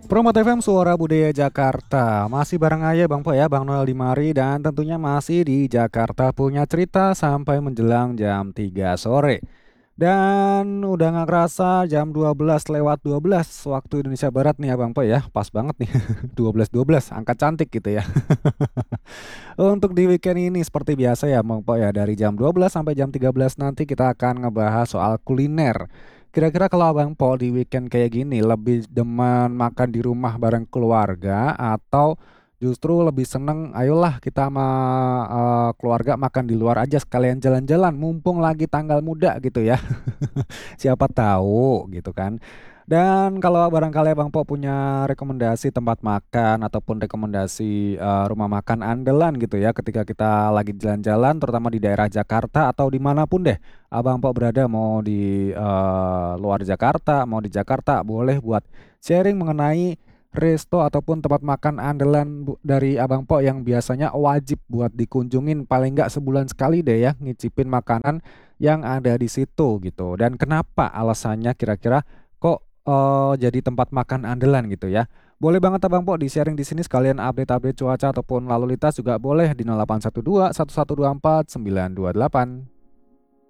Promote FM Suara Budaya Jakarta. Masih bareng aja Bang Po ya, Bang Noel di mari dan tentunya masih di Jakarta punya cerita sampai menjelang jam 3 sore. Dan udah nggak kerasa jam 12 lewat 12 waktu Indonesia Barat nih ya Bang Po ya. Pas banget nih. 12.12 angka cantik gitu ya. Untuk di weekend ini seperti biasa ya Bang Po ya, dari jam 12 sampai jam 13 nanti kita akan ngebahas soal kuliner. Kira-kira kalau Abang Po di weekend kayak gini lebih demen makan di rumah bareng keluarga atau justru lebih seneng ayolah kita sama keluarga makan di luar aja sekalian jalan-jalan mumpung lagi tanggal muda gitu ya. Siapa tahu gitu kan. Dan kalau barangkali Bang Po punya rekomendasi tempat makan ataupun rekomendasi rumah makan andalan gitu ya ketika kita lagi jalan-jalan terutama di daerah Jakarta atau dimanapun deh Abang Po berada mau di luar Jakarta mau di Jakarta boleh buat sharing mengenai resto ataupun tempat makan andalan dari Abang Po yang biasanya wajib buat dikunjungin paling nggak sebulan sekali deh ya ngicipin makanan yang ada di situ gitu dan kenapa alasannya kira-kira kok jadi tempat makan andalan gitu ya. Boleh banget Abang Po di-sharing di sini sekalian update-update cuaca ataupun lalu lintas juga boleh di 0812 1124 928.